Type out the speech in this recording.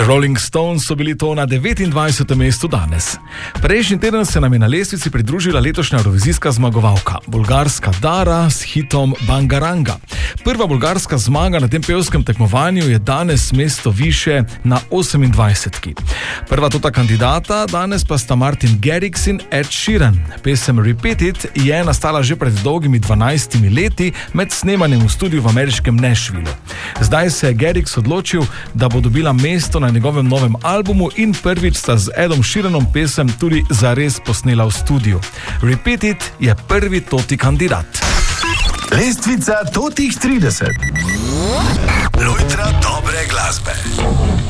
The Rolling Stones so bili to na 29. mestu danes. Prejšnji teden se nam je na lestvici pridružila letošnja evrovizijska zmagovalka, bolgarska Dara s hitom Bangaranga. Prva bolgarska zmaga na tem pevskem tekmovanju je danes mesto više na 28. Prva tota kandidata danes pa sta Martin Garrix in Ed Sheeran. Pesem Repeat It je nastala že pred dolgimi 12 leti med snemanjem v studiu v ameriškem Nashvillu. Zdaj se je Garrix odločil, da bo dobila mesto na njegovem novem albumu in prvič sta z Edom Sheeranom pesem tudi zares posnela v studiu. Repeat It je prvi toti kandidat. Lestvica totih 30. Lojtra dobre glasbe.